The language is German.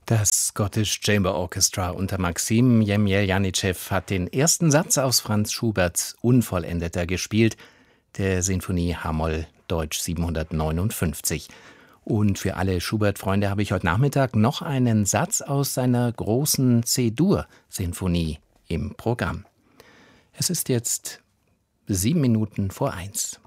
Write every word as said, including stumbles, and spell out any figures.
Das Scottish Chamber Orchestra unter Maxim Jemjeljanitschew hat den ersten Satz aus Franz Schuberts Unvollendeter gespielt, der Sinfonie H-Moll Deutsch siebenhundertneunundfünfzig. Und für alle Schubert-Freunde habe ich heute Nachmittag noch einen Satz aus seiner großen C-Dur-Sinfonie im Programm. Es ist jetzt sieben Minuten vor eins.